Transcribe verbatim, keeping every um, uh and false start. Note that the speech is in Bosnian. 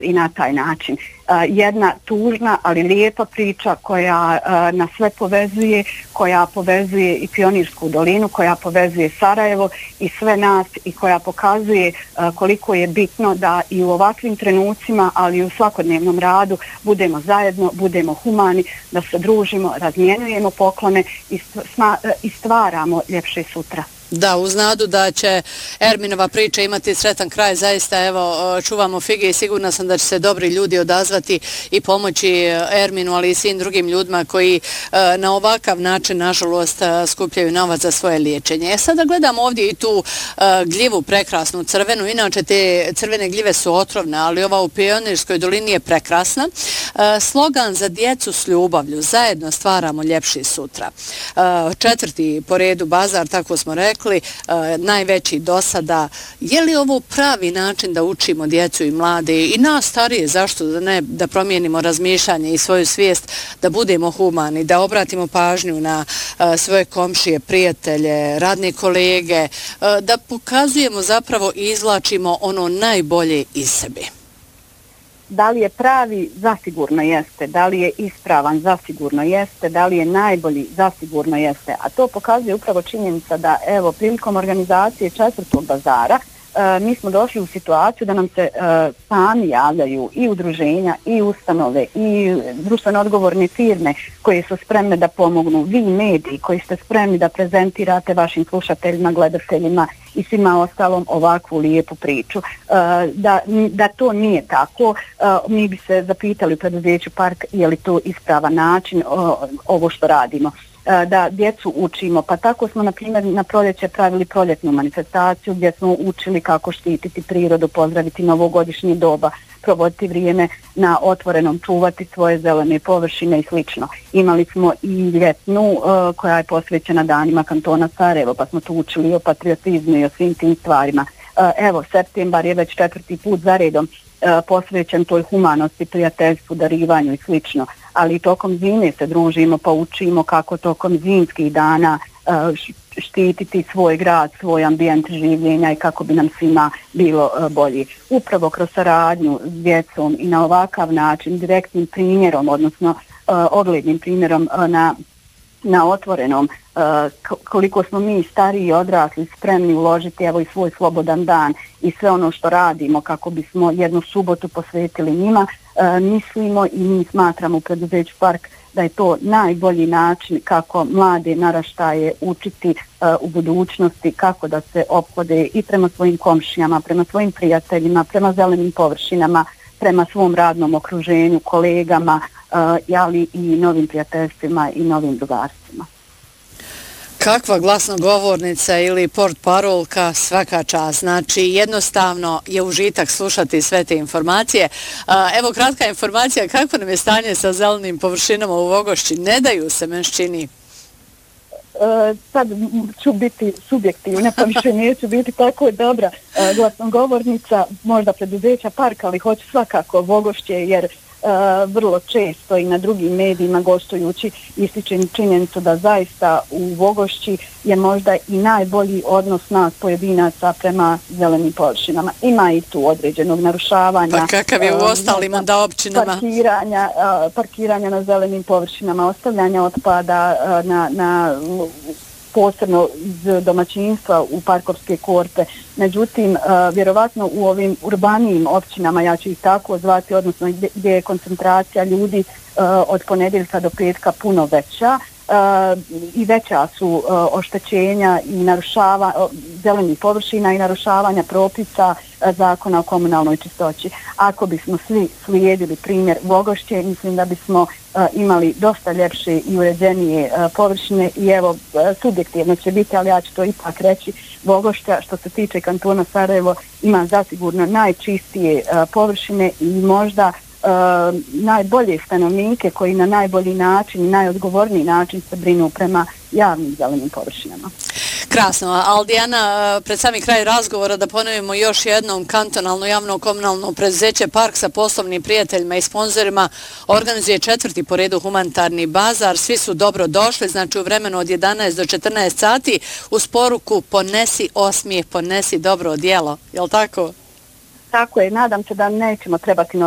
I na taj način. Jedna tužna, ali lijepa priča koja nas sve povezuje, koja povezuje i Pionirsku dolinu, koja povezuje Sarajevo i sve nas i koja pokazuje koliko je bitno da i u ovakvim trenucima, ali i u svakodnevnom radu budemo zajedno, budemo humani, da se družimo, razmjenjujemo poklone i stvaramo ljepše sutra. Da, uz nadu da će Erminova priča imati sretan kraj, zaista evo čuvamo fige i sigurna sam da će se dobri ljudi odazvati i pomoći Erminu, ali i svim drugim ljudima koji na ovakav način nažalost skupljaju novac za svoje liječenje. E sada gledamo ovdje i tu gljivu prekrasnu crvenu, inače te crvene gljive su otrovne, ali ova u Pionirskoj dolini je prekrasna. Slogan za djecu s ljubavlju, zajedno stvaramo ljepši sutra. Četvrti po redu bazar, tako smo rekli, najveći do sada. Je li ovo pravi način da učimo djecu i mlade i nas starije, zašto da ne, da promijenimo razmišljanje i svoju svijest, da budemo humani, da obratimo pažnju na svoje komšije, prijatelje, radne kolege, da pokazujemo zapravo i izvlačimo ono najbolje iz sebe? Da li je pravi, zasigurno jeste. Da li je ispravan, zasigurno jeste. Da li je najbolji, zasigurno jeste. A to pokazuje upravo činjenica da, evo, prilikom organizacije četvrtog bazara, e, mi smo došli u situaciju da nam se e, sami javljaju i udruženja, i ustanove, i društveno odgovorne firme koje su spremne da pomognu, vi mediji koji ste spremni da prezentirate vašim slušateljima, gledateljima i svima ostalom ovakvu lijepu priču. Da, da to nije tako, mi bi se zapitali u preduzeću Park je li to ispravan način ovo što radimo. Da djecu učimo, pa tako smo na primjer na proljeće pravili proljetnu manifestaciju gdje smo učili kako štititi prirodu, pozdraviti novogodišnje doba, provoditi vrijeme na otvorenom, čuvati svoje zelene površine i slično. Imali smo i ljetnu uh, koja je posvećena danima kantona Sarajevo, pa smo tu učili o patriotizmu i o svim tim stvarima. Uh, evo, septembar je već četvrti put za redom uh, posvećen toj humanosti, prijateljstvu, darivanju i slično. Ali i tokom zime se družimo, pa učimo kako tokom zimskih dana uh, štititi svoj grad, svoj ambijent življenja i kako bi nam svima bilo uh, bolje. Upravo kroz saradnju s djecom i na ovakav način, direktnim primjerom, odnosno uh, oglednim primjerom uh, na, na otvorenom, uh, koliko smo mi stariji i odrasli spremni uložiti evo i svoj slobodan dan i sve ono što radimo kako bismo jednu subotu posvetili njima, uh, mislimo i mi smatramo u preduzeću Park da je to najbolji način kako mlade naraštaje učiti uh, u budućnosti, kako da se ophode i prema svojim komšijama, prema svojim prijateljima, prema zelenim površinama, prema svom radnom okruženju, kolegama, uh, ali i novim prijateljstvima i novim drugarstvima. Kakva glasnogovornica ili portparolka, svaka čast. Znači, jednostavno je užitak slušati sve te informacije. Evo, kratka informacija, kakvo nam je stanje sa zelenim površinama u Vogošći? Ne daju se, menščini. Uh, sad ću biti subjektivna, pa više neću biti tako dobra uh, glasnogovornica, možda preduzeća Park, ali hoću svakako Vogošće, jer uh, vrlo često i na drugim medijima gostujući ističem činjenicu da zaista u Vogošći je možda i najbolji odnos nas pojedinaca prema zelenim površinama. Ima i tu određenog narušavanja. Pa kakav je u ostalim onda općinama? Parkiranja, uh, parkiranja na zelenim površinama, ostavljanja otpada uh, na, na posebno iz domaćinstva u parkovske korpe. Međutim, uh, vjerovatno u ovim urbanijim općinama, ja ću ih tako zvati, odnosno gdje, gdje je koncentracija ljudi uh, od ponedjeljka do petka puno veća, Uh, i veća su uh, oštećenja i narušava uh, zelenih površina i narušavanja propisa uh, zakona o komunalnoj čistoći. Ako bismo svi slijedili primjer Vogošće, mislim da bismo uh, imali dosta ljepše i uređenije uh, površine i evo, uh, subjektivno će biti, ali ja ću to ipak reći, Vogošća što se tiče kantona Sarajevo ima zasigurno najčistije uh, površine i možda Uh, najbolje stanovnike koji na najbolji način i najodgovorniji način se brinu prema javnim zelenim površinama. Krasno. Aldijana, pred sami kraj razgovora da ponovimo još jednom, kantonalno javno komunalno preduzeće Park sa poslovnim prijateljima i sponzorima organizuje četvrti po redu humanitarni bazar. Svi su dobro došli, znači u vremenu od jedanaest do četrnaest sati uz poruku ponesi osmijeh, ponesi dobro djelo. Je li tako? Tako je, nadam se da nećemo trebati